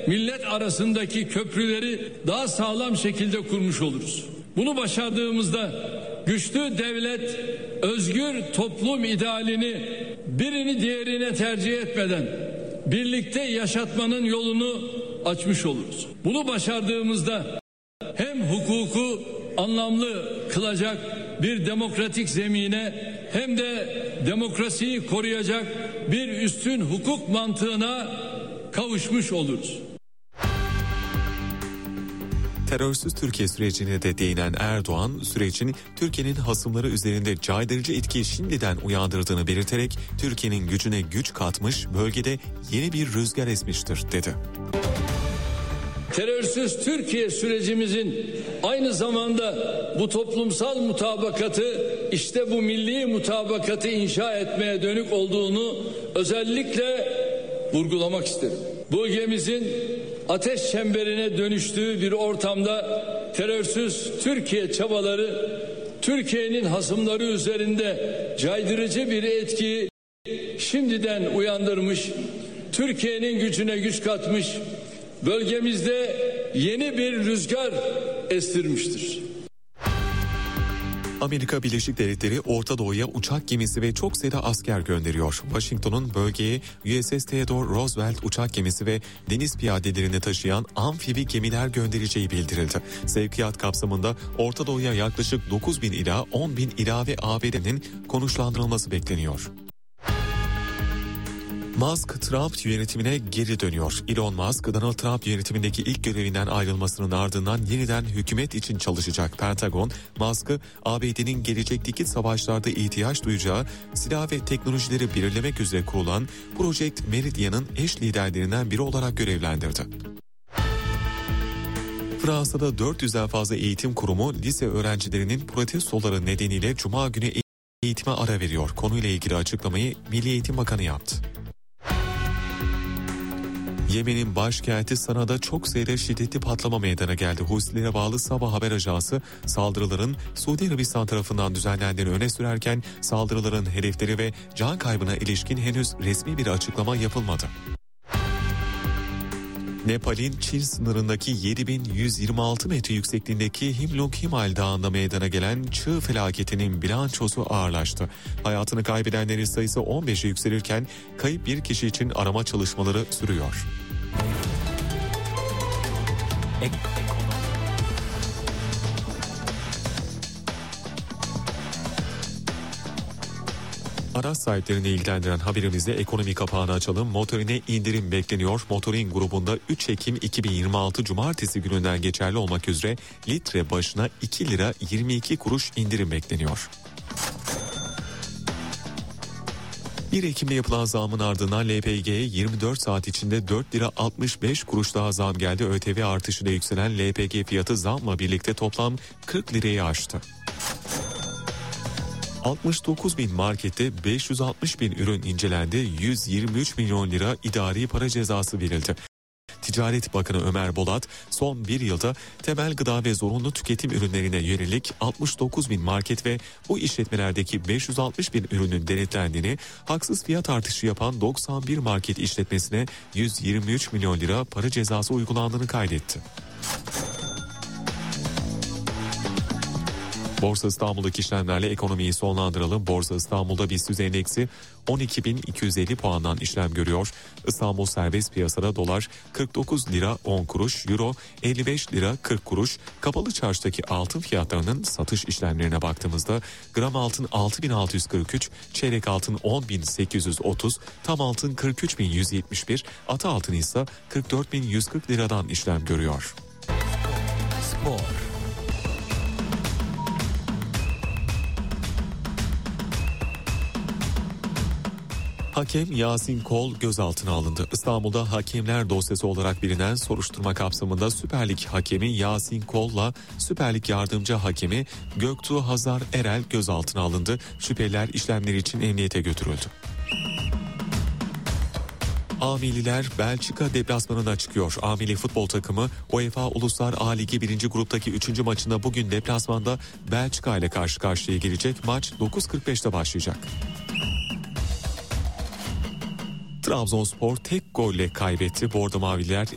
millet arasındaki köprüleri daha sağlam şekilde kurmuş oluruz. Bunu başardığımızda güçlü devlet, özgür toplum idealini birini diğerine tercih etmeden birlikte yaşatmanın yolunu açmış oluruz. Bunu başardığımızda hem hukuku anlamlı kılacak bir demokratik zemine hem de demokrasiyi koruyacak bir üstün hukuk mantığına kavuşmuş oluruz. Terörsüz Türkiye sürecine de değinen Erdoğan, sürecin Türkiye'nin hasımları üzerinde caydırıcı etkiyi şimdiden uyandırdığını belirterek Türkiye'nin gücüne güç katmış, bölgede yeni bir rüzgar esmiştir dedi. Terörsüz Türkiye sürecimizin aynı zamanda bu toplumsal mutabakatı, işte bu milli mutabakatı inşa etmeye dönük olduğunu özellikle vurgulamak isterim. Bölgemizin ateş çemberine dönüştüğü bir ortamda terörsüz Türkiye çabaları Türkiye'nin hasımları üzerinde caydırıcı bir etkiyi şimdiden uyandırmış, Türkiye'nin gücüne güç katmış, bölgemizde yeni bir rüzgar estirmiştir. Amerika Birleşik Devletleri Orta Doğu'ya uçak gemisi ve çok sayıda asker gönderiyor. Washington'un bölgeye USS Theodore Roosevelt uçak gemisi ve deniz piyadelerini taşıyan amfibi gemiler göndereceği bildirildi. Sevkiyat kapsamında Orta Doğu'ya yaklaşık 9.000 ila 10.000 ilave ABD'nin konuşlandırılması bekleniyor. Musk, Trump yönetimine geri dönüyor. Elon Musk, Donald Trump yönetimindeki ilk görevinden ayrılmasının ardından yeniden hükümet için çalışacak. Pentagon, Musk'ı ABD'nin gelecekteki savaşlarda ihtiyaç duyacağı silah ve teknolojileri belirlemek üzere kurulan Project Meridian'ın eş liderlerinden biri olarak görevlendirdi. Fransa'da 400'den fazla eğitim kurumu lise öğrencilerinin protestoları nedeniyle Cuma günü eğitime ara veriyor. Konuyla ilgili açıklamayı Milli Eğitim Bakanı yaptı. Yemen'in başkenti Sana'da çok sayıda şiddetli patlama meydana geldi. Husilere bağlı Sabah haber ajansı saldırıların Suudi Arabistan tarafından düzenlendiğini öne sürerken saldırıların hedefleri ve can kaybına ilişkin henüz resmi bir açıklama yapılmadı. Nepal'in Çin sınırındaki 7126 metre yüksekliğindeki Himlung Himal Dağı'nda meydana gelen çığ felaketinin bilançosu ağırlaştı. Hayatını kaybedenlerin sayısı 15'e yükselirken kayıp bir kişi için arama çalışmaları sürüyor. Araç sahiplerini ilgilendiren haberimizde ekonomi kapağını açalım. Motorine indirim bekleniyor. Motorin grubunda 3 Ekim 2026 Cumartesi gününden geçerli olmak üzere litre başına 2 lira 22 kuruş indirim bekleniyor. 1 Ekim'de yapılan zamın ardından LPG'ye 24 saat içinde 4 lira 65 kuruş daha zam geldi. ÖTV artışıyla yükselen LPG fiyatı zamla birlikte toplam 40 lirayı aştı. 69 bin markette 560 bin ürün incelendi, 123 milyon lira idari para cezası verildi. Ticaret Bakanı Ömer Bolat, son bir yılda temel gıda ve zorunlu tüketim ürünlerine yönelik 69 bin market ve bu işletmelerdeki 560 bin ürünün denetlendiğini, haksız fiyat artışı yapan 91 market işletmesine 123 milyon lira para cezası uygulandığını kaydetti. Borsa İstanbul'daki işlemlerle ekonomiyi sonlandıralım. Borsa İstanbul'da BIST endeksi 12.250 puandan işlem görüyor. İstanbul serbest piyasada dolar 49 lira 10 kuruş, euro 55 lira 40 kuruş. Kapalı çarşıdaki altın fiyatlarının satış işlemlerine baktığımızda gram altın 6.643, çeyrek altın 10.830, tam altın 43.171, ata altın ise 44.140 liradan işlem görüyor. Spor. Hakem Yasin Kol gözaltına alındı. İstanbul'da hakemler dosyası olarak bilinen soruşturma kapsamında Süper Lig hakemi Yasin Kol'la Süper Lig yardımcı hakemi Göktuğ Hazar Erel gözaltına alındı. Şüpheliler işlemleri için emniyete götürüldü. Amililer Belçika deplasmanına çıkıyor. Amili futbol takımı UEFA Uluslar A Ligi 1. gruptaki 3. maçında bugün deplasmanda Belçika ile karşı karşıya gelecek. Maç 9.45'te başlayacak. Trabzonspor tek golle kaybetti. Bordo Mavililer